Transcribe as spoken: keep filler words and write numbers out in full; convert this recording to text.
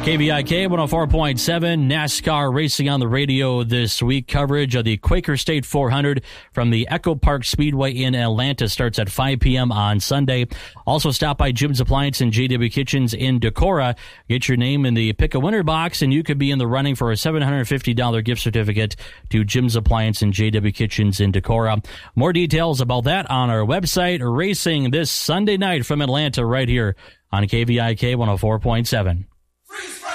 K V I K one oh four point seven, NASCAR racing on the radio this week. Coverage of the Quaker State four hundred from the Echo Park Speedway in Atlanta starts at five p.m. on Sunday. Also stop by Jim's Appliance and J W Kitchens in Decorah. Get your name in the Pick a Winner box, and you could be in the running for a seven hundred fifty dollars gift certificate to Jim's Appliance and J W Kitchens in Decorah. More details about that on our website. Racing this Sunday night from Atlanta right here on K V I K one oh four point seven. Freeze!